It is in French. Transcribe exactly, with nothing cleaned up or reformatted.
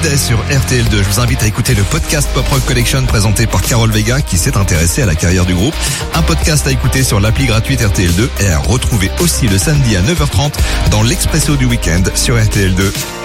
Day sur R T L deux. Je vous invite à écouter le podcast Pop Rock Collection présenté par Carole Vega qui s'est intéressée à la carrière du groupe. Un podcast à écouter sur l'appli gratuite R T L deux et à retrouver aussi le samedi à neuf heures trente dans l'Expresso du week-end sur R T L deux.